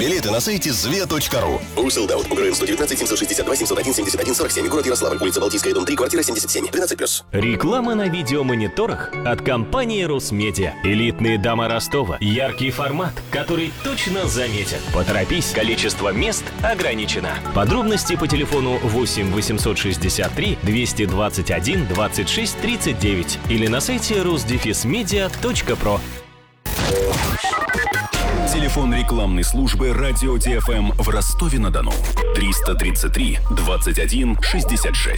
Билеты на сайте zve.ru. УРСЛДАУТ. УГРН 119 762 701 71 47. Город Ярославль. Улица Балтийская, дом 3, квартира 77. 13+. Реклама на видеомониторах от компании «Росмедиа». Элитные дома Ростова. Яркий формат, который точно заметен. Поторопись, количество мест ограничено. Подробности по телефону 8 863 221 26 39 или на сайте rusdefismedia.pro. Телефон рекламной службы «Радио ТФМ» в Ростове-на-Дону. 333 21 66.